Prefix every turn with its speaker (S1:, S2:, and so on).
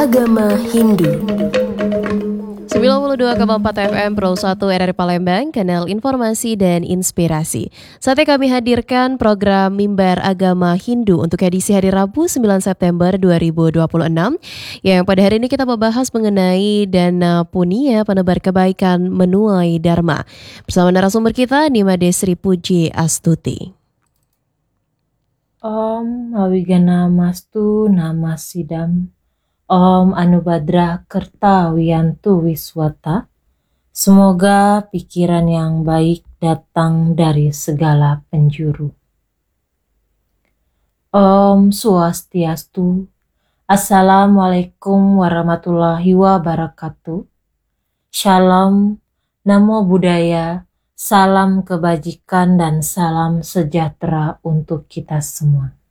S1: Agama Hindu.
S2: 92,4 FM Pro 1 RRI Palembang, kanal informasi dan inspirasi. Saatnya kami hadirkan program Mimbar Agama Hindu untuk edisi hari Rabu 9 September 2026, yang pada hari ini kita membahas mengenai Dana Punia Penebar Kebaikan Menuai Dharma. Bersama narasumber kita Nima Desri Puji Astuti.
S3: Om Awigana Mastu Namasidam. Om Anubhadra Kerta Wiyantu Wiswata. Semoga pikiran yang baik datang dari segala penjuru. Om Swastiastu. Assalamualaikum warahmatullahi wabarakatuh. Shalom, Namo Buddhaya, salam kebajikan dan salam sejahtera untuk kita semua.